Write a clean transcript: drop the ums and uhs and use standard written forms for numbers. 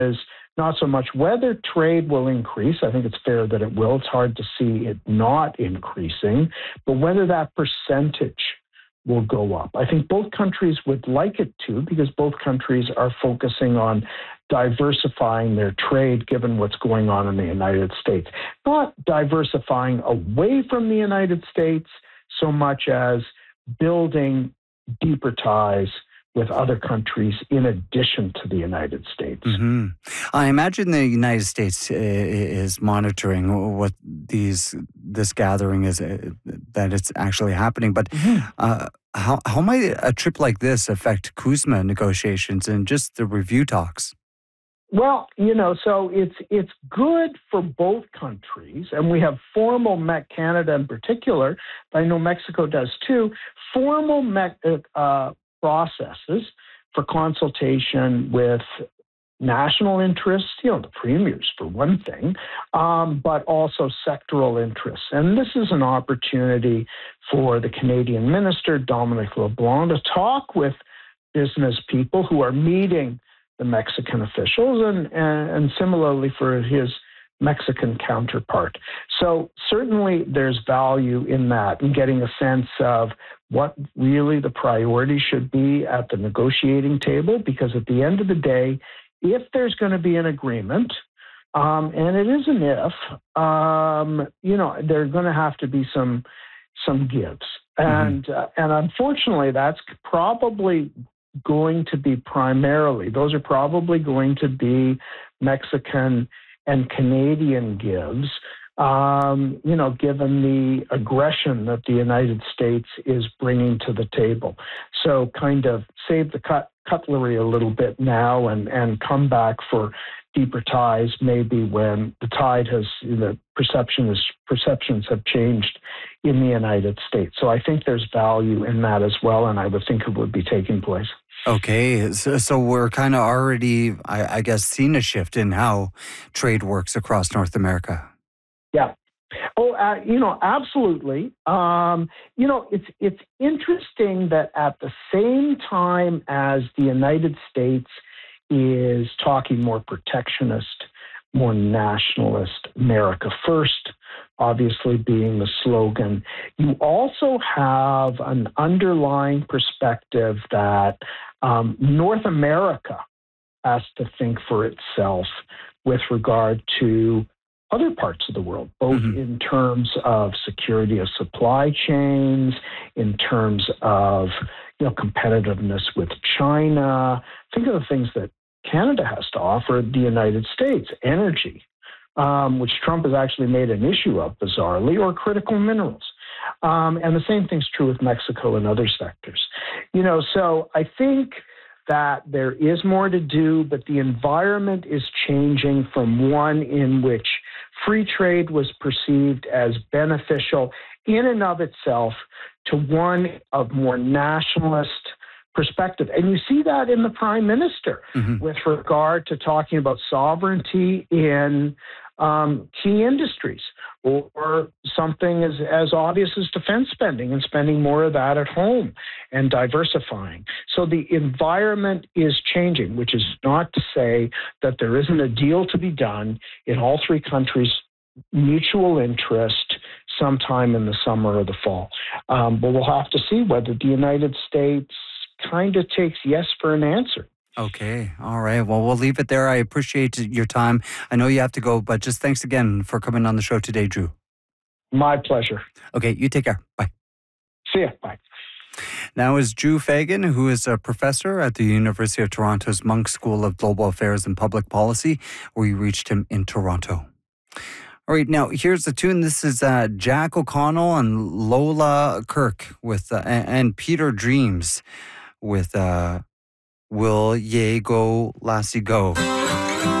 is not so much whether trade will increase. I think it's fair that it will. It's hard to see it not increasing, but whether that percentage will go up. I think both countries would like it to, because both countries are focusing on diversifying their trade given what's going on in the United States. Not diversifying away from the United States so much as building deeper ties with other countries in addition to the United States. Mm-hmm. I imagine the United States is monitoring what this gathering is, that it's actually happening. But how might a trip like this affect CUSMA negotiations and just the review talks? Well, so it's good for both countries, and we have formal Canada in particular, but I know Mexico does too, formal processes for consultation with national interests, the premiers for one thing, but also sectoral interests. And this is an opportunity for the Canadian minister, Dominic LeBlanc, to talk with business people who are meeting the Mexican officials, and similarly for his Mexican counterpart. So certainly there's value in that, and getting a sense of what really the priority should be at the negotiating table, because at the end of the day, if there's going to be an agreement, and it is an if, there are going to have to be some gives. And unfortunately, that's probably going to be those are probably going to be Mexican and Canadian gives, given the aggression that the United States is bringing to the table. So kind of save the cutlery a little bit now and come back for deeper ties, maybe when the tide perceptions have changed in the United States. So I think there's value in that as well, and I would think it would be taking place. Okay, so we're kind of already, I guess, seen a shift in how trade works across North America. Yeah. Oh, absolutely. It's interesting that at the same time as the United States is talking more protectionist, more nationalist, America first, obviously being the slogan, you also have an underlying perspective that North America has to think for itself with regard to other parts of the world, both in terms of security of supply chains, in terms of competitiveness with China. Think of the things that Canada has to offer the United States: energy, which Trump has actually made an issue of, bizarrely, or critical minerals. And the same thing's true with Mexico and other sectors. So I think that there is more to do, but the environment is changing from one in which free trade was perceived as beneficial in and of itself to one of more nationalist perspective. And you see that in the Prime Minister with regard to talking about sovereignty in key industries, or something as obvious as defense spending and spending more of that at home and diversifying. So the environment is changing, which is not to say that there isn't a deal to be done in all three countries' mutual interest sometime in the summer or the fall. But we'll have to see whether the United States kind of takes yes for an answer. Okay. All right. Well, we'll leave it there. I appreciate your time. I know you have to go, but just thanks again for coming on the show today, Drew. My pleasure. Okay. You take care. Bye. See ya. Bye. Now is Drew Fagan, who is a professor at the University of Toronto's Munk School of Global Affairs and Public Policy. We reached him in Toronto. All right, now here's the tune. This is Jack O'Connell and Lola Kirk with and Peter Dreams with Will Ye Go Lassie Go.